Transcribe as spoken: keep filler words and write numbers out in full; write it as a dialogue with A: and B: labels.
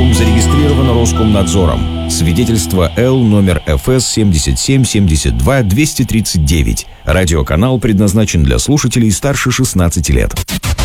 A: году зарегистрирован Роскомнадзором. Свидетельство Л номер эф эс семьдесят семь семьдесят два двести тридцать девять. Радиоканал предназначен для слушателей старше шестнадцати лет.